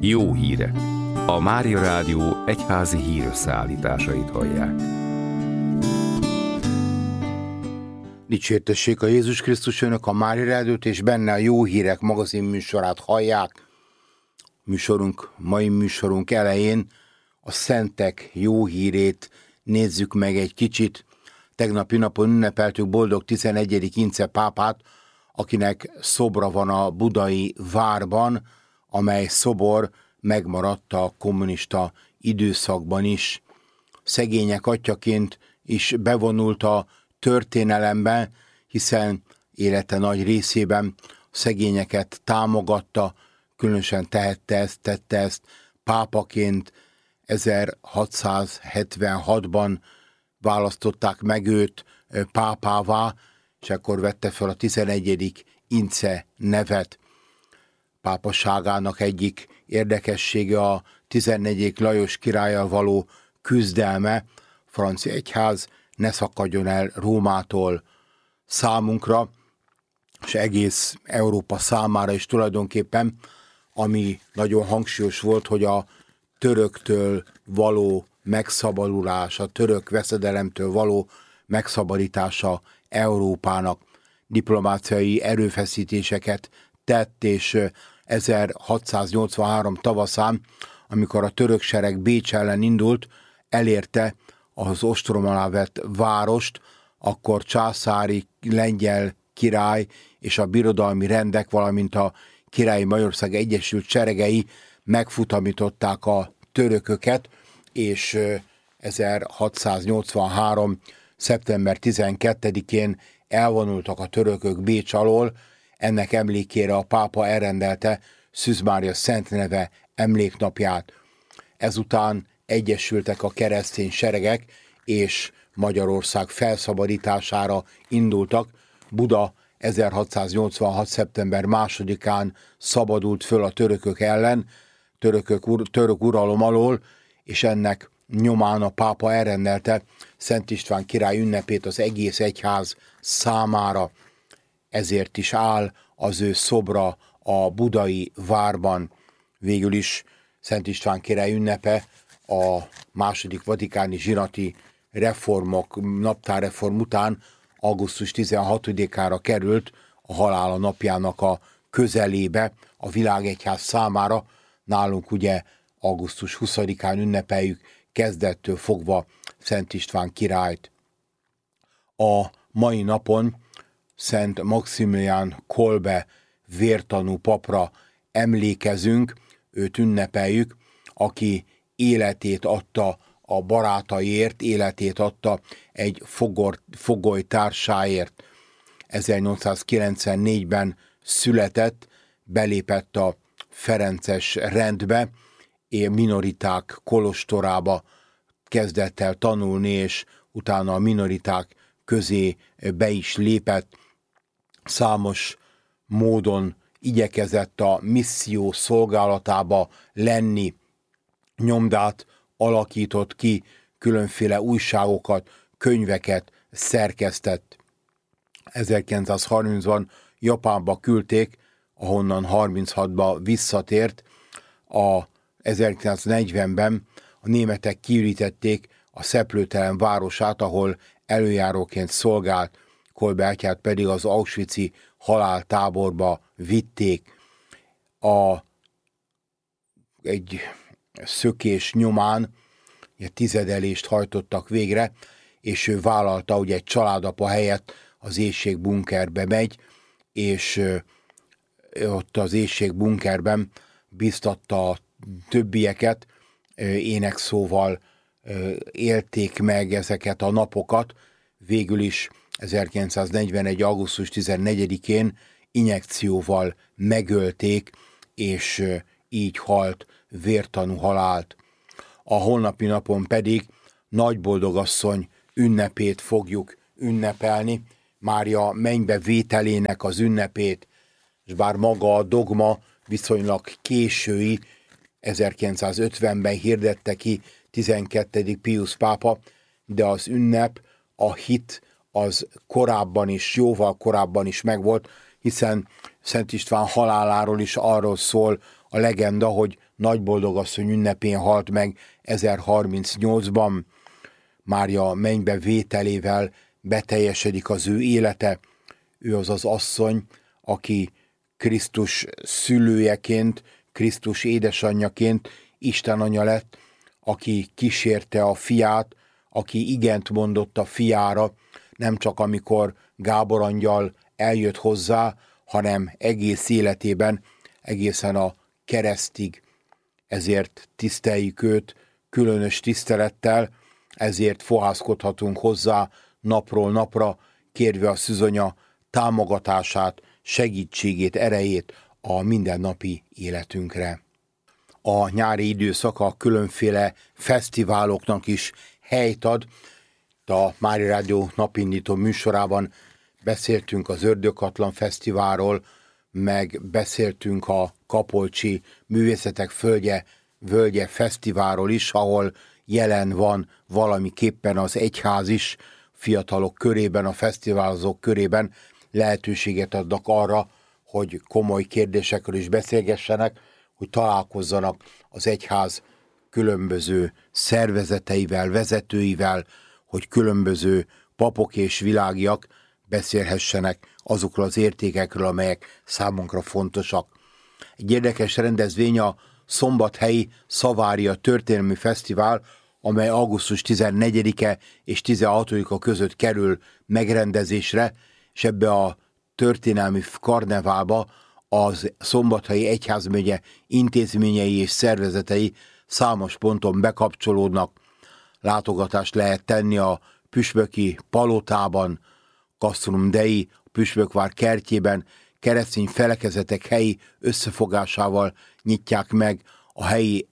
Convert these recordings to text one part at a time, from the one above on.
Jó hírek. A Mária Rádió egyházi hírösszeállításait hallják. Dicsértessék a Jézus Krisztus, önök a Mária Rádiót és benne a Jó Hírek magazin műsorát hallják. Mai műsorunk elején a szentek jó hírét nézzük meg egy kicsit. Tegnapi napon ünnepeltük boldog 11. Ince pápát, akinek szobra van a budai várban, amely szobor megmaradt a kommunista időszakban is. Szegények atyaként is bevonult a történelembe, hiszen élete nagy részében a szegényeket támogatta, különösen tette ezt pápaként. 1676-ban választották meg őt pápává, és akkor vette fel a 11. Ince nevet. Pápaságának egyik érdekessége a 14. Lajos királlyal való küzdelme. Francia egyház ne szakadjon el Rómától. Számunkra, és egész Európa számára is tulajdonképpen, ami nagyon hangsúlyos volt, hogy a töröktől való megszabadulás, a török veszedelemtől való megszabadítása Európának. Diplomáciai erőfeszítéseket tett, és 1683 tavaszán, amikor a török sereg Bécs ellen indult, elérte az ostrom alá vett várost, akkor császári lengyel király és a birodalmi rendek, valamint a Királyi Magyarország Egyesült Seregei megfutamították a törököket, és 1683. szeptember 12-én elvonultak a törökök Bécs alól. Ennek emlékére a pápa elrendelte Szűz Mária szent neve emléknapját. Ezután egyesültek a keresztény seregek, és Magyarország felszabadítására indultak. Buda 1686. szeptember 2-án szabadult föl a törökök ellen, török uralom alól, és ennek nyomán a pápa elrendelte Szent István király ünnepét az egész egyház számára. Ezért is áll az ő szobra a budai várban. Végül is Szent István király ünnepe a második vatikáni zsinati reformok, naptárreform után augusztus 16-ára került, a halála napjának a közelébe a világegyház számára. Nálunk ugye augusztus 20-án ünnepeljük kezdettől fogva Szent István királyt. A mai napon Szent Maximilián Kolbe vértanú papra emlékezünk, őt ünnepeljük, aki életét adta a barátaiért, életét adta egy fogolytársáért. 1894-ben született, belépett a ferences rendbe, minoriták kolostorába kezdett el tanulni, és utána a minoriták közé be is lépett. Számos módon igyekezett a misszió szolgálatába lenni, nyomdát alakított ki, különféle újságokat, könyveket szerkesztett. 1930-ban Japánba küldték, ahonnan 36-ba visszatért. 1940-ben a németek kiürítették a szeplőtelen városát, ahol előjáróként szolgált, Kolbe atyát pedig az auschwitzi haláltáborba vitték. Egy szökés nyomán tizedelést hajtottak végre, és ő vállalta, hogy egy családapa helyett az éhségbunkerbe megy, és ott az éhségbunkerben biztatta a többieket, énekszóval élték meg ezeket a napokat. Végül is 1941. augusztus 14-én injekcióval megölték, és így halt vértanú halált. A holnapi napon pedig Nagyboldogasszony ünnepét fogjuk ünnepelni, Mária mennybe vételének az ünnepét, és bár maga a dogma viszonylag késői, 1950-ben hirdette ki 12. Piusz pápa, de az ünnep, a hit az korábban is, jóval korábban is megvolt, hiszen Szent István haláláról is arról szól a legenda, hogy Nagyboldogasszony ünnepén halt meg 1038-ban. Mária mennybe vételével beteljesedik az ő élete. Ő az az asszony, aki Krisztus szülőjeként, Krisztus édesanyjaként Isten anya lett, aki kísérte a fiát, aki igent mondott a fiára, nem csak amikor Gábor angyal eljött hozzá, hanem egész életében, egészen a keresztig. Ezért tiszteljük őt különös tisztelettel, ezért fohászkodhatunk hozzá napról napra, kérve a szűzanya támogatását, segítségét, erejét a mindennapi életünkre. A nyári időszak a különféle fesztiváloknak is helyt ad. A Mária Rádió napindító műsorában beszéltünk az Ördögkatlan Fesztiválról, meg beszéltünk a Kapolcsi Művészetek Völgye Fesztiválról is, ahol jelen van valamiképpen az egyház is, fiatalok körében, a fesztiválozók körében lehetőséget adnak arra, hogy komoly kérdésekről is beszélgessenek, hogy találkozzanak az egyház különböző szervezeteivel, vezetőivel, hogy különböző papok és világiak beszélhessenek azokról az értékekről, amelyek számunkra fontosak. Egy érdekes rendezvény a Szombathelyi Szavária Történelmi Fesztivál, amely augusztus 14-e és 16-a között kerül megrendezésre, és ebbe a történelmi karneválba az Szombathelyi Egyházmegye intézményei és szervezetei számos ponton bekapcsolódnak. Látogatást lehet tenni a püspöki palotában, Castrum Dei, Püspökvár kertjében, keresztény felekezetek helyi összefogásával nyitják meg, a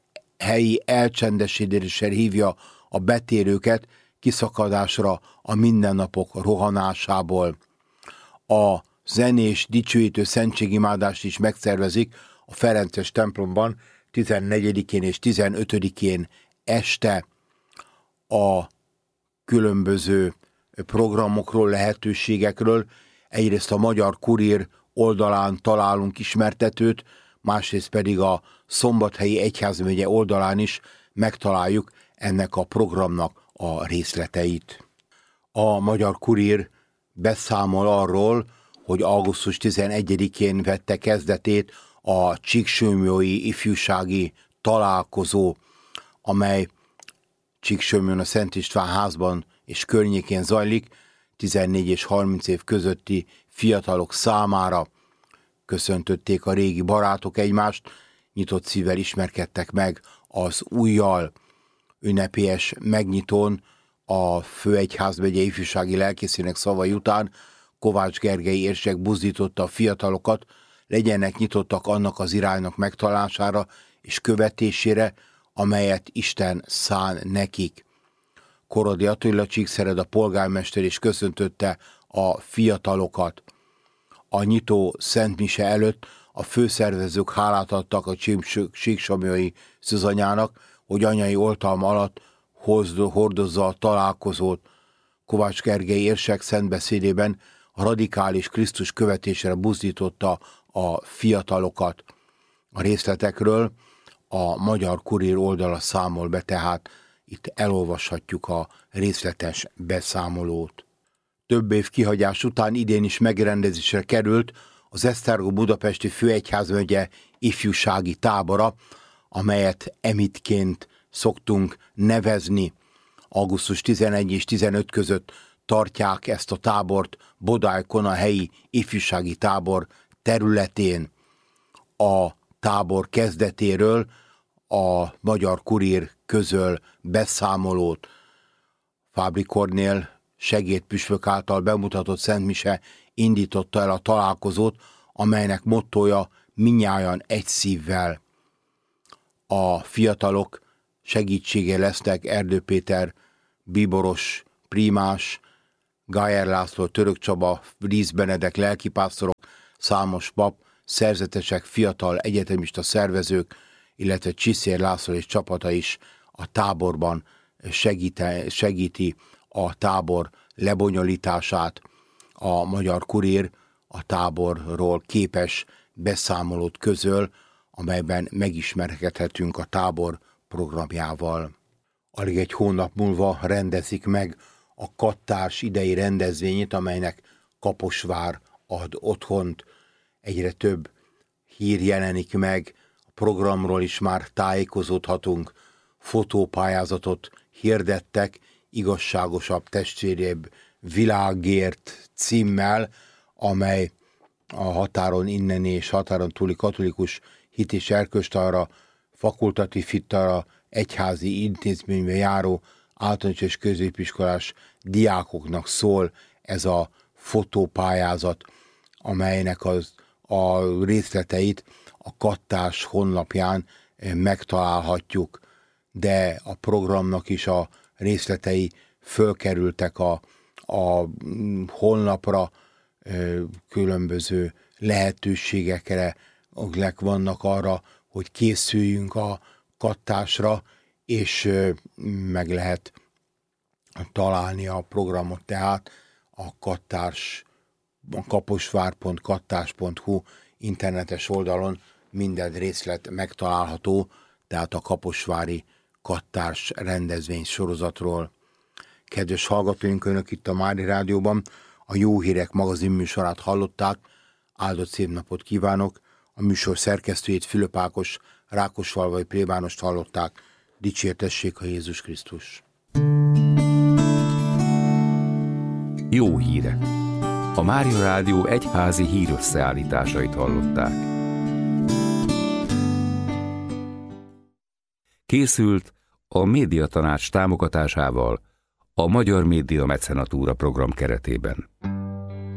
helyi elcsendesedésre hívja a betérőket kiszakadásra a mindennapok rohanásából. A zenés, dicsőítő szentségimádást is megszervezik a Ferences templomban 14-én és 15-én este. A különböző programokról, lehetőségekről egyrészt a Magyar Kurír oldalán találunk ismertetőt, másrészt pedig a Szombathelyi Egyházmegye oldalán is megtaláljuk ennek a programnak a részleteit. A Magyar Kurír beszámol arról, hogy augusztus 11-én vette kezdetét a Csíksömjöi ifjúsági találkozó, amely Csíksömjön a Szent István házban és környékén zajlik, 14 és 30 év közötti fiatalok számára. Köszöntötték a régi barátok egymást, nyitott szívvel ismerkedtek meg az újjal. Ünnepélyes megnyitón a Főegyházmegye ifjúsági lelkészének szavai után Kovács Gergely érsek buzdította a fiatalokat, legyenek nyitottak annak az iránynak megtalálására és követésére, amelyet Isten szán nekik. Korodi Attila Csíkszered a polgármester is köszöntötte a fiatalokat. A nyitó szentmise előtt a főszervezők hálát adtak a Csíksomlyai szűzanyának, hogy anyai oltalma alatt hordozza a találkozót. Kovács Gergely érsek szentbeszédében a radikális Krisztus követésre buzdította a fiatalokat. A részletekről a Magyar Kurír oldala számol be, tehát itt elolvashatjuk a részletes beszámolót. Több év kihagyás után idén is megrendezésre került az Esztergom Budapesti Főegyházmegye ifjúsági tábora, amelyet emitként szoktunk nevezni. Augusztus 11 és 15 között tartják ezt a tábort Bodálykon, a helyi ifjúsági tábor területén. A tábor kezdetéről a Magyar Kurír közöl beszámolót. Fábri Kornél segédpüspök által bemutatott szentmise indította el a találkozót, amelynek mottója minnyájan egy szívvel. A fiatalok segítsége lesznek Erdő Péter, bíboros prímás, Gájer László, Török Csaba, Ríz Benedek lelkipásztorok, számos pap, szerzetesek, fiatal egyetemista szervezők, illetve Csiszér László és csapata is a táborban segíti a tábor lebonyolítását. A Magyar Kurír a táborról képes beszámolót közöl, amelyben megismerkedhetünk a tábor programjával. Alig egy hónap múlva rendezik meg a Kattárs idei rendezvényét, amelynek Kaposvár ad otthont. Egyre több hír jelenik meg, a programról is már tájékozódhatunk, fotópályázatot hirdettek, igazságosabb, testvérebb világért címmel, amely a határon inneni és határon túli katolikus hit és erkölcstanra, fakultatív hittanra, egyházi intézménybe járó általános és középiskolás diákoknak szól ez a fotópályázat, amelynek a részleteit a Kattárs honlapján megtalálhatjuk, de a programnak is a részletei fölkerültek a honlapra, különböző lehetőségekre vannak arra, hogy készüljünk a Kattársra, és meg lehet találni a programot, tehát a kaposvár.kattárs.hu internetes oldalon minden részlet megtalálható, tehát a kaposvári Kattárs rendezvény sorozatról. Kedves hallgatóink, önök itt a Mária Rádióban a Jó Hírek magazin műsorát hallották. Áldott szép napot kívánok! A műsor szerkesztőjét, Fülöp Ákos, Rákosfalvai plébánost hallották. Dicsértessék a Jézus Krisztus! Jó hírek! A Mária Rádió egyházi hírösszeállításait hallották. Készült a Médiatanács támogatásával a Magyar Média Mecenatúra program keretében.